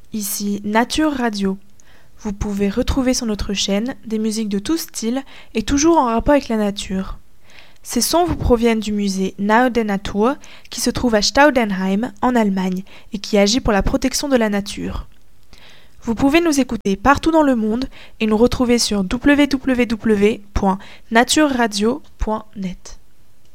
Ici Nature Radio. Vous pouvez retrouver sur notre chaîne des musiques de tout style et toujours en rapport avec la nature. Ces sons vous proviennent du musée Nahe der Natur qui se trouve à Staudenheim en Allemagne et qui agit pour la protection de la nature. Vous pouvez nous écouter partout dans le monde et nous retrouver sur www.natureradio.net.